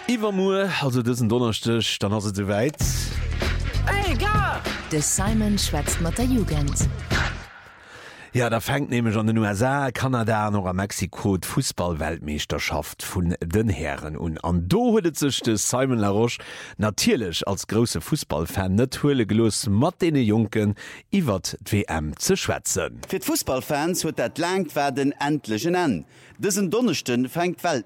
Iwermoer also dëssen Donnerstech, dann as se de weit. Hey, gar! De Simon schwätzt mat der Jugend. Ja, da fängt nämlich an den USA, Kanada noch a Mexiko Fußballweltmeisterschaft vun den Herren an do huet sech de Simon Laroche natierlech als grosse Fußballfan net huele gelos mat dee Junken iwwer d'WM ze schwätzen. Fir d Fußballfans huet dat langt werden endlichen an. Dëssen Donnerchten fängt Welt